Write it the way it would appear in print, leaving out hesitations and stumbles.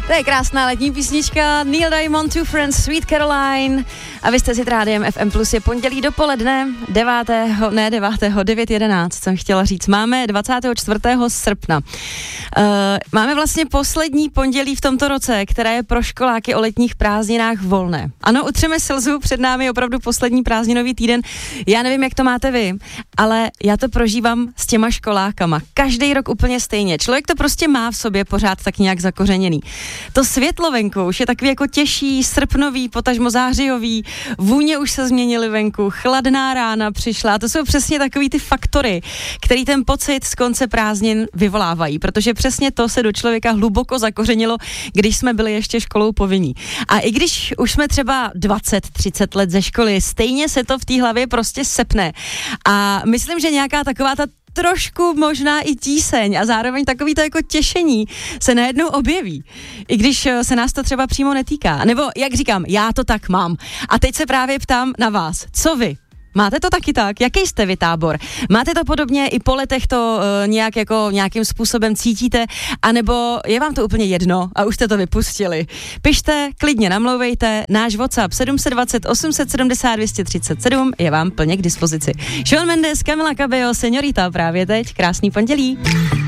To je krásná letní písnička Neil Diamond, Two Friends, Sweet Caroline. A vy jste si Rádiem FM Plus, je pondělí dopoledne, 9:11 jsem chtěla říct. Máme 24. srpna. Máme vlastně poslední pondělí v tomto roce, které je pro školáky o letních prázdninách volné. Ano, utřeme slzu, před námi je opravdu poslední prázdninový týden. Já nevím, jak to máte vy, ale já to prožívám s těma školákama. Každý rok úplně stejně. Člověk to prostě má v sobě pořád tak nějak zakořeněný. To světlo venku už je takový jako těžší, srpnový, potažmo zářijový, vůně už se změnily venku, chladná rána přišla. To jsou přesně takový ty faktory, který ten pocit z konce prázdnin vyvolávají, protože přesně to se do člověka hluboko zakořenilo, když jsme byli ještě školou povinní. A i když už jsme třeba 20-30 let ze školy, stejně se to v té hlavě prostě sepne. A myslím, že nějaká taková ta trošku možná i tíseň a zároveň takový to jako těšení se najednou objeví. I když se nás to třeba přímo netýká. Nebo, jak říkám, já to tak mám. A teď se právě ptám na vás. Co vy? Máte to taky tak? Jaký jste vy tábor? Máte to podobně, i po letech to nějakým způsobem cítíte? A nebo je vám to úplně jedno a už jste to vypustili? Pište, klidně namlouvejte, náš WhatsApp 720 870 237 je vám plně k dispozici. Shawn Mendes, Camila Cabello, Señorita právě teď, krásný pondělí.